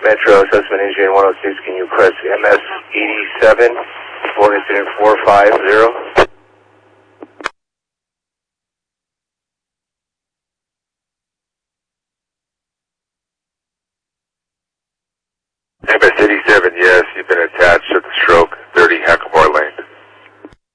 Metro, Sussman Engineering 106, can you press MS 87 for incident 450?